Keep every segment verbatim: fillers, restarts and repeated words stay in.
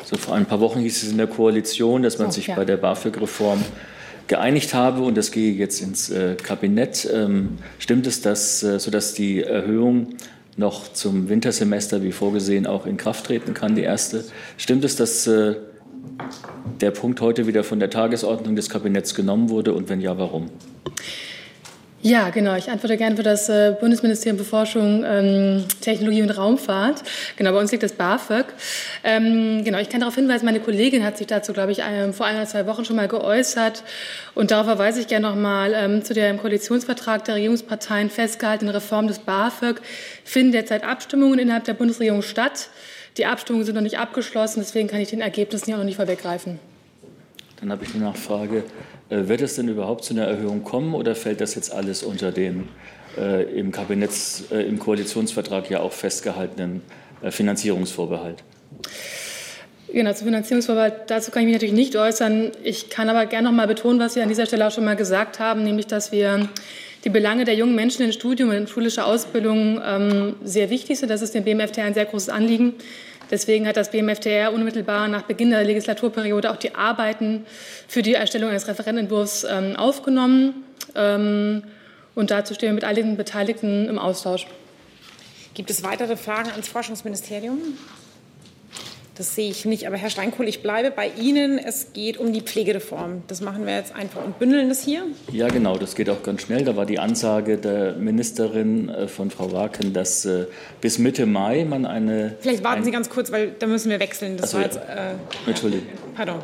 So vor ein paar Wochen hieß es in der Koalition, dass man Oh, sich ja. bei der BAföG-Reform geeinigt habe und das gehe jetzt ins äh, Kabinett. Ähm, stimmt es, dass, äh, sodass die Erhöhung noch zum Wintersemester wie vorgesehen auch in Kraft treten kann, die erste? Stimmt es, dass äh, der Punkt heute wieder von der Tagesordnung des Kabinetts genommen wurde und wenn ja, warum? Ja, genau. Ich antworte gerne für das äh, Bundesministerium für Forschung, ähm, Technologie und Raumfahrt. Genau, bei uns liegt das BAföG. Ähm, genau, ich kann darauf hinweisen, meine Kollegin hat sich dazu, glaube ich, ähm, vor ein oder zwei Wochen schon mal geäußert. Und darauf verweise ich gerne noch mal ähm, zu der im Koalitionsvertrag der Regierungsparteien festgehaltenen Reform des BAföG. Finden derzeit Abstimmungen innerhalb der Bundesregierung statt. Die Abstimmungen sind noch nicht abgeschlossen, deswegen kann ich den Ergebnissen hier auch noch nicht vorweggreifen. Dann habe ich eine Nachfrage. Wird es denn überhaupt zu einer Erhöhung kommen oder fällt das jetzt alles unter den äh, im Kabinetts-, äh, im Koalitionsvertrag ja auch festgehaltenen äh, Finanzierungsvorbehalt? Genau, zum Finanzierungsvorbehalt, dazu kann ich mich natürlich nicht äußern. Ich kann aber gerne noch mal betonen, was wir an dieser Stelle auch schon mal gesagt haben, nämlich, dass wir die Belange der jungen Menschen in Studium und in schulischer Ausbildung ähm, sehr wichtig sind. Das ist dem B M F T R ein sehr großes Anliegen. Deswegen hat das B M F T R unmittelbar nach Beginn der Legislaturperiode auch die Arbeiten für die Erstellung eines Referentenentwurfs ähm, aufgenommen. Ähm, und dazu stehen wir mit allen Beteiligten im Austausch. Gibt es weitere Fragen ans Forschungsministerium? Das sehe ich nicht. Aber Herr Steinkohl, ich bleibe bei Ihnen. Es geht um die Pflegereform. Das machen wir jetzt einfach und bündeln das hier. Ja, genau. Das geht auch ganz schnell. Da war die Ansage der Ministerin äh, von Frau Raken, dass äh, bis Mitte Mai man eine... Vielleicht warten ein, Sie ganz kurz, weil da müssen wir wechseln. Das also, war jetzt, äh, Entschuldigung. Pardon.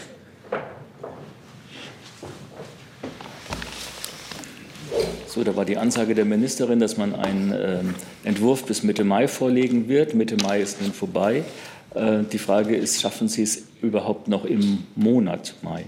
So, da war die Ansage der Ministerin, dass man einen äh, Entwurf bis Mitte Mai vorlegen wird. Mitte Mai ist nun vorbei. Die Frage ist, schaffen Sie es überhaupt noch im Monat Mai?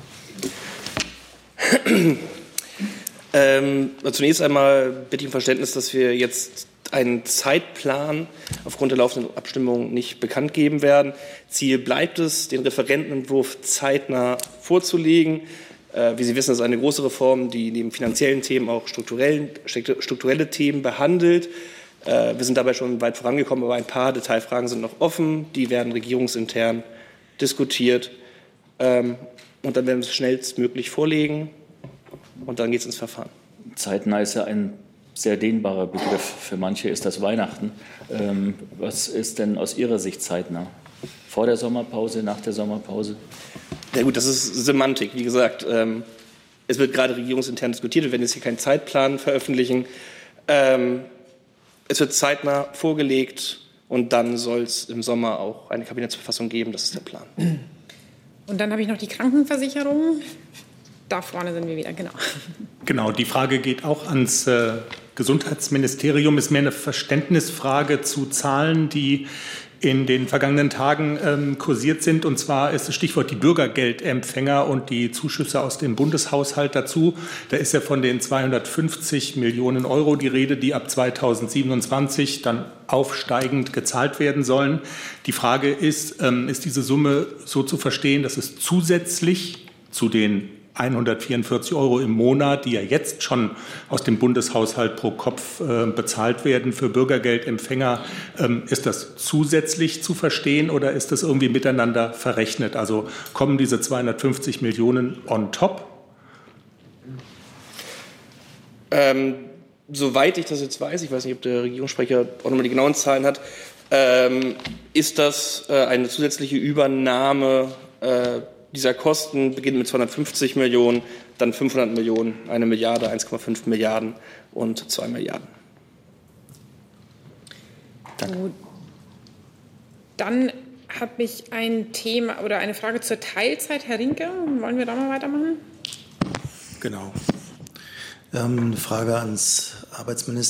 Ähm, zunächst einmal bitte ich um Verständnis, dass wir jetzt einen Zeitplan aufgrund der laufenden Abstimmung nicht bekannt geben werden. Ziel bleibt es, den Referentenentwurf zeitnah vorzulegen. Äh, wie Sie wissen, ist es eine große Reform, die neben finanziellen Themen auch strukturellen, strukturelle Themen behandelt. Wir sind dabei schon weit vorangekommen, aber ein paar Detailfragen sind noch offen. Die werden regierungsintern diskutiert. Und dann werden wir es schnellstmöglich vorlegen. Und dann geht es ins Verfahren. Zeitnah ist ja ein sehr dehnbarer Begriff. Für manche ist das Weihnachten. Was ist denn aus Ihrer Sicht zeitnah? Vor der Sommerpause, nach der Sommerpause? Ja gut, das ist Semantik. Wie gesagt, es wird gerade regierungsintern diskutiert. Wir werden jetzt hier keinen Zeitplan veröffentlichen. Es wird zeitnah vorgelegt und dann soll es im Sommer auch eine Kabinettsverfassung geben. Das ist der Plan. Und dann habe ich noch die Krankenversicherung. Da vorne sind wir wieder, genau. Genau, die Frage geht auch ans äh, Gesundheitsministerium. Ist mehr eine Verständnisfrage zu Zahlen, die in den vergangenen Tagen ähm, kursiert sind. Und zwar ist das Stichwort die Bürgergeldempfänger und die Zuschüsse aus dem Bundeshaushalt dazu. Da ist ja von den zweihundertfünfzig Millionen Euro die Rede, die ab zweitausendsiebenundzwanzig dann aufsteigend gezahlt werden sollen. Die Frage ist, ähm, ist diese Summe so zu verstehen, dass es zusätzlich zu den hundertvierundvierzig Euro im Monat, die ja jetzt schon aus dem Bundeshaushalt pro Kopf äh, bezahlt werden für Bürgergeldempfänger, ähm, ist das zusätzlich zu verstehen oder ist das irgendwie miteinander verrechnet? Also kommen diese zweihundertfünfzig Millionen on top? Ähm, soweit ich das jetzt weiß, ich weiß nicht, ob der Regierungssprecher auch nochmal die genauen Zahlen hat, ähm, ist das äh, eine zusätzliche Übernahme äh, dieser Kosten, beginnt mit zweihundertfünfzig Millionen, dann fünfhundert Millionen, eine Milliarde, eins Komma fünf Milliarden und zwei Milliarden. Danke. Gut. Dann habe ich ein Thema oder eine Frage zur Teilzeit. Herr Rinke, wollen wir da mal weitermachen? Genau. Ähm, eine Frage ans Arbeitsministerium.